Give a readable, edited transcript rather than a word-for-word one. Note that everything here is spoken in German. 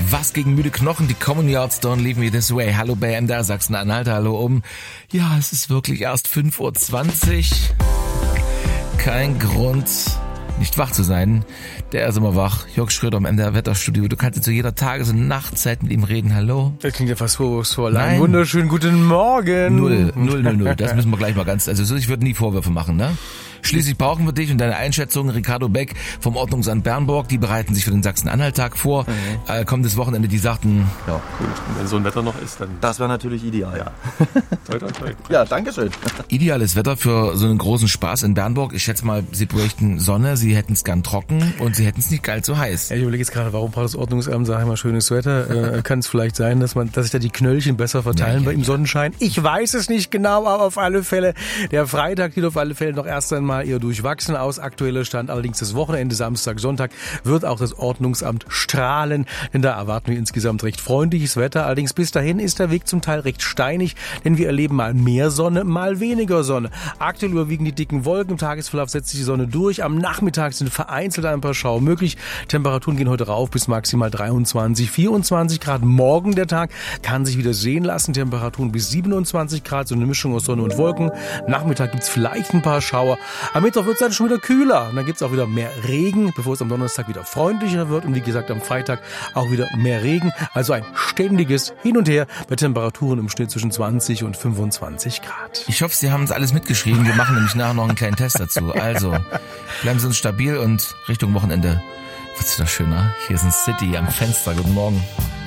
Was gegen müde Knochen, die Common Yards don't leave me this way. Hallo bei MDR Sachsen-Anhalt, hallo Ja, es ist wirklich erst 5:20 Uhr. Kein Grund, nicht wach zu sein. Der ist immer wach. Jörg Schröder im MDR Wetterstudio. Du kannst zu jeder Tages- und Nachtzeit mit ihm reden. Hallo? Das klingt ja fast vorwurfsvoll. Einen wunderschönen guten Morgen. 0. Das müssen wir gleich mal ich würde nie Vorwürfe machen, ne? Schließlich brauchen wir dich und deine Einschätzung. Ricardo Beck vom Ordnungsamt Bernburg, die bereiten sich für den Sachsen-Anhalt-Tag vor. Kommendes Wochenende, die sagten... Ja, gut. Und wenn so ein Wetter noch ist, dann... Das wäre natürlich ideal. Ja. Toi, toi, toi. Ja, danke schön. Ideales Wetter für so einen großen Spaß in Bernburg. Ich schätze mal, Sie bräuchten Sonne, Sie hätten es gern trocken und Sie hätten es nicht allzu heiß. Ja, ich überlege jetzt gerade, warum braucht das Ordnungsamt, sag ich mal, schönes Wetter? Kann es vielleicht sein, dass sich da die Knöllchen besser verteilen bei im Sonnenschein? Ich weiß es nicht genau, aber auf alle Fälle, der Freitag sieht auf alle Fälle noch erst einmal eher durchwachsen aus. Aktueller Stand allerdings das Wochenende, Samstag, Sonntag, wird auch das Ordnungsamt strahlen, denn da erwarten wir insgesamt recht freundliches Wetter. Allerdings bis dahin ist der Weg zum Teil recht steinig, denn wir erleben mal mehr Sonne, mal weniger Sonne. Aktuell überwiegen die dicken Wolken, im Tagesverlauf setzt sich die Sonne durch. Am Nachmittag sind vereinzelt ein paar Schauer möglich. Temperaturen gehen heute rauf bis maximal 23, 24 Grad. Morgen der Tag kann sich wieder sehen lassen. Temperaturen bis 27 Grad, so eine Mischung aus Sonne und Wolken. Nachmittag gibt's vielleicht ein paar Schauer. Am Mittwoch wird's dann schon wieder kühler. Und dann gibt's auch wieder mehr Regen, bevor es am Donnerstag wieder freundlicher wird. Und wie gesagt, am Freitag auch wieder mehr Regen. Also ein ständiges Hin und Her bei Temperaturen im Schnitt zwischen 20 und 25 Grad. Ich hoffe, Sie haben uns alles mitgeschrieben. Wir machen nämlich nachher noch einen kleinen Test dazu. Also, bleiben Sie uns stabil und Richtung Wochenende wird's wieder schöner. Hier ist ein City am Fenster. Guten Morgen.